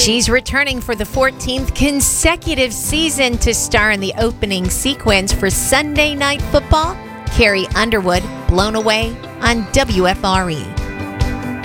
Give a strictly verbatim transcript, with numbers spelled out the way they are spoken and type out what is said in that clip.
She's returning for the fourteenth consecutive season to star in the opening sequence for Sunday Night Football. Carrie Underwood, Blown Away on W F R E.